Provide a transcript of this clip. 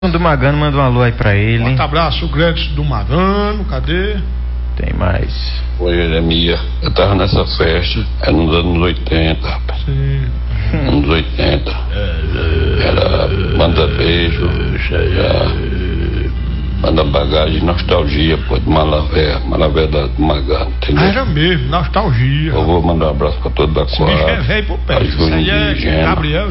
Do Magano, manda um alô aí pra ele. Um abraço, o Gledson do Magano, cadê? Tem mais. Oi, Jeremias, eu tava nessa festa, era nos anos 80, rapaz. Sim. Anos 80. Era Manda Beijo, Manda Bagagem, Nostalgia, pô, de Malavé do Magano, entendeu? Era mesmo, nostalgia. Eu vou mandar um abraço pra todo da Esse bicho é quadra. velho pro pé. A Isso aí Júnior é de Gema. Gabriel.